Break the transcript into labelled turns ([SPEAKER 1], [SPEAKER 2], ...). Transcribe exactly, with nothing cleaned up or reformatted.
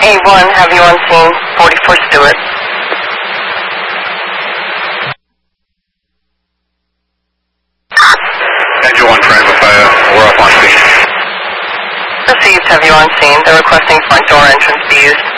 [SPEAKER 1] A one, have you on scene, forty-four Stewart.
[SPEAKER 2] Engine one, frame of fire, we're up on scene.
[SPEAKER 1] Received, have you on scene. They're requesting front door entrance be used.